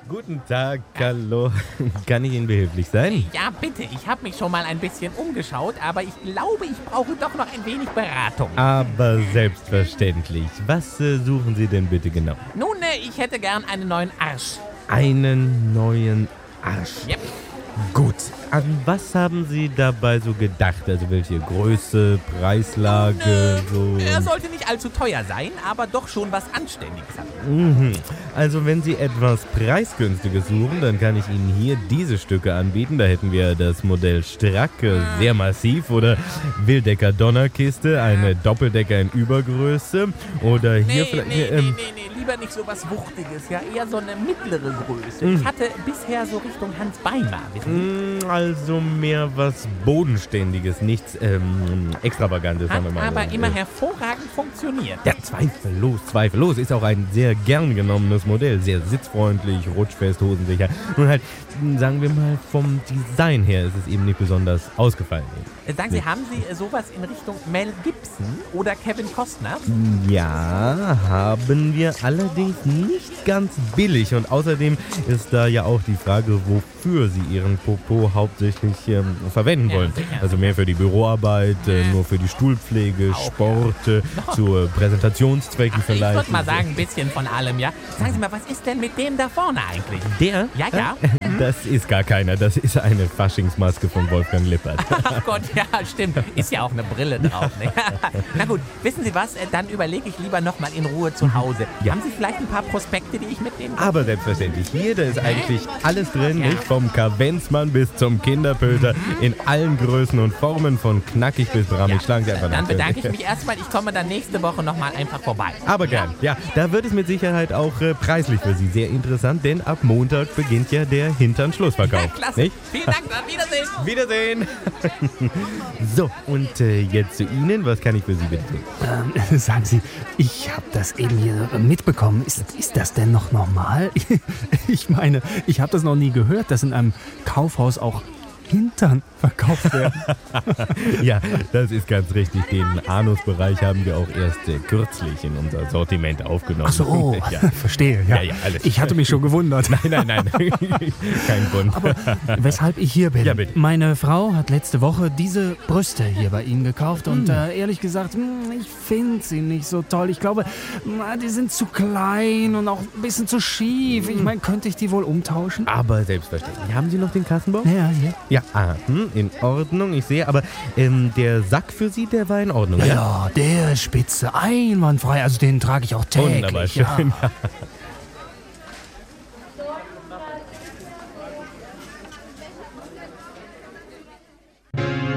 Guten Tag, hallo. Kann ich Ihnen behilflich sein? Ja, bitte. Ich habe mich schon mal ein bisschen umgeschaut, aber ich glaube, ich brauche doch noch ein wenig Beratung. Aber selbstverständlich. Was suchen Sie denn bitte genau? Nun, ich hätte gern einen neuen Arsch. Einen neuen Arsch. Yep. Gut. An was haben Sie dabei so gedacht? Also welche Größe, Preislage, so? Er sollte nicht allzu teuer sein, aber doch schon was Anständiges haben. Mhm. Also wenn Sie etwas Preisgünstiges suchen, dann kann ich Ihnen hier diese Stücke anbieten. Da hätten wir das Modell Strack, sehr massiv, oder Wildecker Donnerkiste, eine Doppeldecker in Übergröße. Oder hier vielleicht... Nee, lieber nicht so was Wuchtiges, ja, eher so eine mittlere Größe. Ich hatte bisher so Richtung Hans Beimar, wissen Sie? Also mehr was Bodenständiges, nichts Extravagantes, sagen wir mal. Aber immer hervorragend funktioniert. Ja, zweifellos. Ist auch ein sehr gern genommenes Modell. Sehr sitzfreundlich, rutschfest, hosensicher. Nun halt, sagen wir mal, vom Design her ist es eben nicht besonders ausgefallen. Sagen Sie, haben Sie sowas in Richtung Mel Gibson oder Kevin Costner? Ja, haben wir, allerdings nicht ganz billig. Und außerdem ist da ja auch die Frage, wofür Sie Ihren Popo hauptsächlich verwenden wollen. Sicher. Also mehr für die Büroarbeit, nur für die Stuhlpflege, Auch, Sport, zu Präsentationszwecken vielleicht. Ich würde mal sagen, ein bisschen von allem, ja. Sagen Sie mal, was ist denn mit dem da vorne eigentlich? Der? Ja. Das ist gar keiner. Das ist eine Faschingsmaske von Wolfgang Lippert. Ach Gott, ja, stimmt. Ist ja auch eine Brille drauf. Ne? Na gut, wissen Sie was? Dann überlege ich lieber nochmal in Ruhe zu Hause. Ja. Haben Sie vielleicht ein paar Prospekte, die ich mitnehmen kann? Aber selbstverständlich. Hier, da ist eigentlich alles drin, nicht? Vom Kavenzmann bis zum Kinderpöter, in allen Größen und Formen, von knackig bis brammig. Schlagen Sie einfach Dann nach. bedanke ich mich erstmal. Ich komme dann nächste Woche nochmal einfach vorbei. Aber gern. Ja, da wird es mit Sicherheit auch preislich für Sie sehr interessant, denn ab Montag beginnt ja der Hintern-Schlussverkauf. Ja, klasse. Nicht? Vielen Dank, dann Wiedersehen. Wiedersehen. So, und jetzt zu Ihnen. Was kann ich für Sie bitte tun? Sagen Sie, ich habe das eben hier mitbekommen. Ist das denn noch normal? Ich meine, ich habe das noch nie gehört, dass in einem Kaufhaus auch Hintern verkauft werden. Ja, das ist ganz richtig. Den Anusbereich haben wir auch erst kürzlich in unser Sortiment aufgenommen. Ach so, Ja. verstehe. Ja. Ja, alles. Ich hatte mich schon gewundert. Nein. Kein Grund. Aber weshalb ich hier bin. Ja, bitte. Meine Frau hat letzte Woche diese Brüste hier bei Ihnen gekauft und ehrlich gesagt, ich finde sie nicht so toll. Ich glaube, die sind zu klein und auch ein bisschen zu schief. Ich meine, könnte ich die wohl umtauschen? Aber selbstverständlich. Haben Sie noch den Kassenbon? Ja, hier. Ja, in Ordnung. Ich sehe, aber der Sack für Sie, der war in Ordnung. Ja, der ist spitze, einwandfrei. Also den trage ich auch täglich. Wunderbar, schön. Ja.